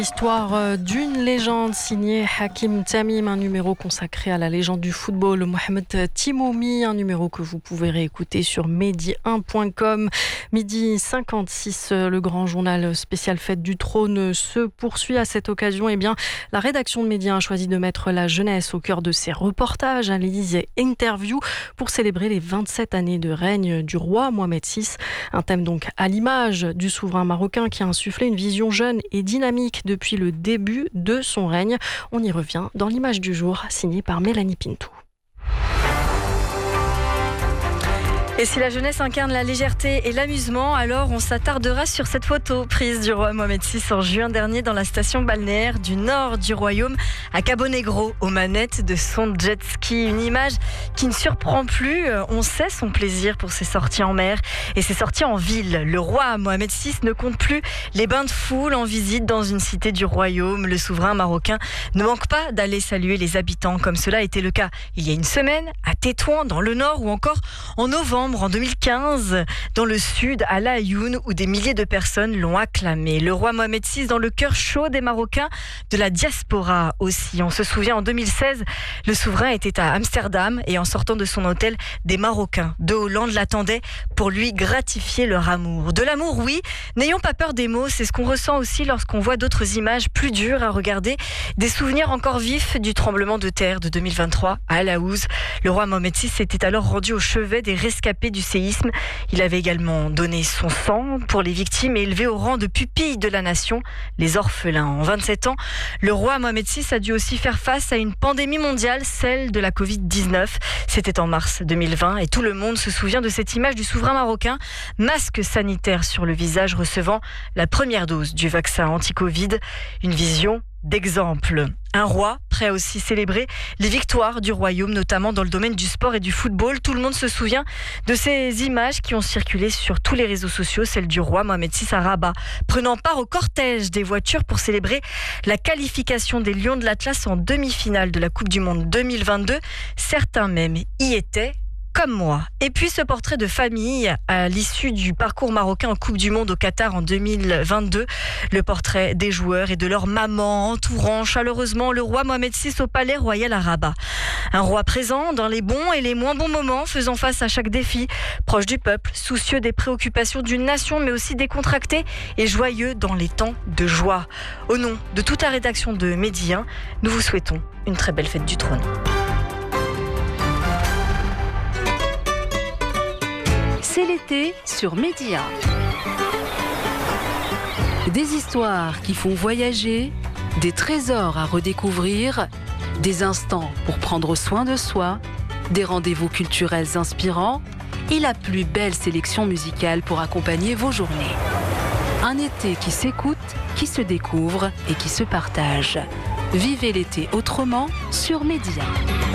Histoire d'une légende signée Hakim Tamim, un numéro consacré à la légende du football, Mohamed Timoumi, un numéro que vous pouvez réécouter sur medi1.com. Midi 56, le grand journal spécial Fête du Trône se poursuit. À cette occasion, la rédaction de Média a choisi de mettre la jeunesse au cœur de ses reportages, analyses et interviews pour célébrer les 27 années de règne du roi Mohamed VI. Un thème donc à l'image du souverain marocain qui a insufflé une vision jeune et dynamique depuis le début de son règne. On y revient dans l'image du jour, signée par Mélanie Pintou. Et si la jeunesse incarne la légèreté et l'amusement, alors on s'attardera sur cette photo prise du roi Mohamed VI en juin dernier dans la station balnéaire du nord du royaume à Cabo Negro, aux manettes de son jet ski. Une image qui ne surprend plus. On sait son plaisir pour ses sorties en mer et ses sorties en ville. Le roi Mohamed VI ne compte plus les bains de foule en visite dans une cité du royaume. Le souverain marocain ne manque pas d'aller saluer les habitants, comme cela était le cas il y a une semaine à Tétouan dans le nord, ou encore en novembre en 2015 dans le sud à La Ayoune, où des milliers de personnes l'ont acclamé. Le roi Mohamed VI dans le cœur chaud des Marocains, de la diaspora aussi. On se souvient, en 2016, le souverain était à Amsterdam et en sortant de son hôtel, des Marocains de Hollande l'attendaient pour lui gratifier leur amour. De l'amour, oui, n'ayons pas peur des mots, c'est ce qu'on ressent aussi lorsqu'on voit d'autres images plus dures à regarder, des souvenirs encore vifs du tremblement de terre de 2023 à Al Haouz. Le roi Mohamed VI s'était alors rendu au chevet des rescapés du séisme. Il avait également donné son sang pour les victimes et élevé au rang de pupille de la nation les orphelins. En 27 ans, le roi Mohamed VI a dû aussi faire face à une pandémie mondiale, celle de la Covid-19. C'était en mars 2020 et tout le monde se souvient de cette image du souverain marocain, masque sanitaire sur le visage, recevant la première dose du vaccin anti-Covid. Une vision d'exemple. Un roi prêt à aussi célébrer les victoires du royaume, notamment dans le domaine du sport et du football. Tout le monde se souvient de ces images qui ont circulé sur tous les réseaux sociaux, celle du roi Mohamed VI à Rabat, prenant part au cortège des voitures pour célébrer la qualification des Lions de l'Atlas en demi-finale de la Coupe du Monde 2022. Certains même y étaient, comme moi. Et puis ce portrait de famille à l'issue du parcours marocain en Coupe du Monde au Qatar en 2022. Le portrait des joueurs et de leur maman entourant chaleureusement le roi Mohamed VI au palais royal à Rabat. Un roi présent dans les bons et les moins bons moments, faisant face à chaque défi, proche du peuple, soucieux des préoccupations d'une nation, mais aussi décontracté et joyeux dans les temps de joie. Au nom de toute la rédaction de Medi 1, nous vous souhaitons une très belle fête du trône. C'est l'été sur Média. Des histoires qui font voyager, des trésors à redécouvrir, des instants pour prendre soin de soi, des rendez-vous culturels inspirants et la plus belle sélection musicale pour accompagner vos journées. Un été qui s'écoute, qui se découvre et qui se partage. Vivez l'été autrement sur Média.